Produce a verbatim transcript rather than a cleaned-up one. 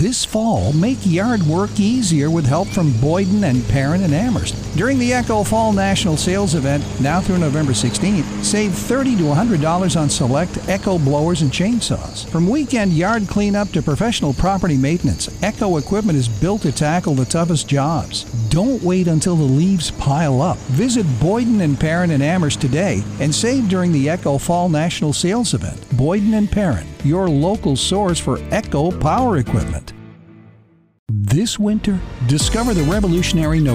This fall, make yard work easier with help from Boyden and Perrin in Amherst. During the Echo Fall National Sales Event, now through November sixteenth, save thirty to one hundred dollars on select Echo blowers and chainsaws. From weekend yard cleanup to professional property maintenance, Echo equipment is built to tackle the toughest jobs. Don't wait until the leaves pile up. Visit Boyden and Perrin in Amherst today and save during the Echo Fall National Sales Event. Boyden and Perrin, your local source for Echo power equipment. This winter, discover the revolutionary